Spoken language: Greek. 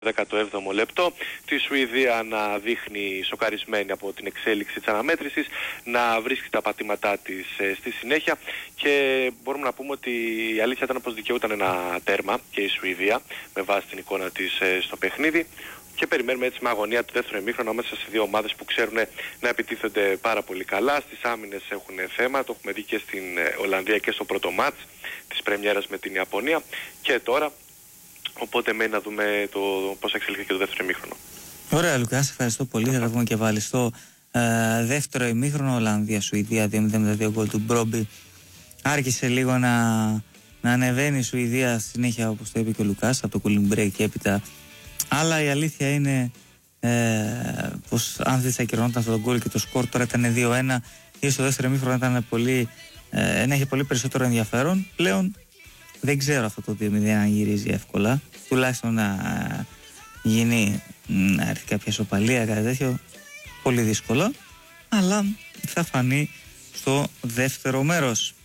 17ο λεπτό, τη Σουηδία να δείχνει σοκαρισμένη από την εξέλιξη της αναμέτρησης, να βρίσκει τα πατήματά της στη συνέχεια και μπορούμε να πούμε ότι η αλήθεια ήταν πως δικαιούταν ένα τέρμα και η Σουηδία με βάση την εικόνα της στο παιχνίδι και περιμένουμε έτσι με αγωνία το δεύτερο ημίχρονο μέσα σε δύο ομάδες που ξέρουν να επιτίθενται πάρα πολύ καλά. Στις άμυνες έχουν θέμα, το έχουμε δει και στην Ολλανδία και στο πρώτο μάτς της πρεμιέρας με την Ιαπωνία και τώρα. Οπότε μένει να δούμε πώς εξελιχθεί και το δεύτερο ημίχρονο. Ωραία, Λουκά, σε ευχαριστώ πολύ. Θα τα πούμε και πάλι στο δεύτερο ημίχρονο. Ολλανδία-Σουηδία 2-0 με τα δύο γκολ του Μπρόμπι. Άρχισε λίγο να ανεβαίνει η Σουηδία συνέχεια, όπως το είπε και ο Λουκάς, από το cooling break και έπειτα. Αλλά η αλήθεια είναι πως αν δεν ακυρωνόταν αυτό το γκολ και το σκορ τώρα ήταν 2-1, ή στο δεύτερο ημίχρονο ήταν να έχει πολύ περισσότερο ενδιαφέρον. Πλέον δεν ξέρω αυτό το 2-0 αν γυρίζει εύκολα. Τουλάχιστον να γίνει, να έρθει κάποια σοπαλία, κάτι τέτοιο. Πολύ δύσκολο. Αλλά θα φανεί στο δεύτερο μέρος.